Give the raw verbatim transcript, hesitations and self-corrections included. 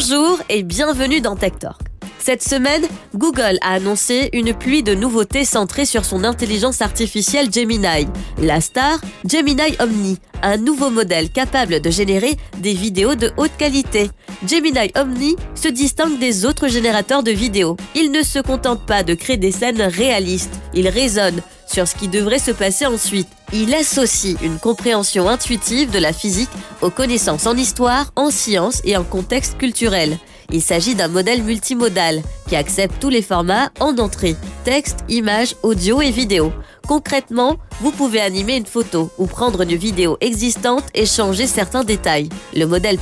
Bonjour et bienvenue dans Tech Talk. Cette semaine, Google a annoncé une pluie de nouveautés centrées sur son intelligence artificielle Gemini. La star, Gemini Omni, un nouveau modèle capable de générer des vidéos de haute qualité. Gemini Omni se distingue des autres générateurs de vidéos. Il ne se contente pas de créer des scènes réalistes, il raisonne sur ce qui devrait se passer ensuite. Il associe une compréhension intuitive de la physique aux connaissances en histoire, en sciences et en contexte culturel. Il s'agit d'un modèle multimodal qui accepte tous les formats en entrée, texte, images, audio et vidéo. Concrètement, vous pouvez animer une photo ou prendre une vidéo existante et changer certains détails. Le modèle